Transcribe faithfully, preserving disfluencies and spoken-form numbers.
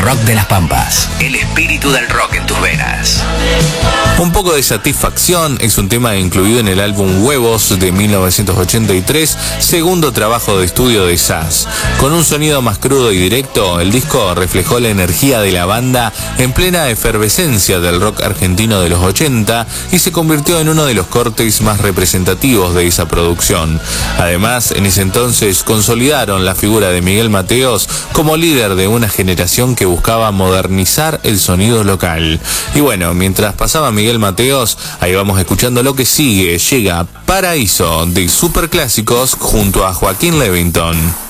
Rock de las Pampas. El espíritu del rock en tus venas. Un poco de satisfacción es un tema incluido en el álbum Huevos de mil novecientos ochenta y tres, segundo trabajo de estudio de Sass. Con un sonido más crudo y directo, el disco reflejó la energía de la banda en plena efervescencia del rock argentino de los ochenta y se convirtió en uno de los cortes más representativos de esa producción. Además, en ese entonces consolidaron la figura de Miguel Mateos como líder de una generación que buscaba modernizar el sonido local. Y bueno, mientras pasaba Miguel Mateos, ahí vamos escuchando lo que sigue. Llega Paraíso de Superclásicos junto a Joaquín Levington.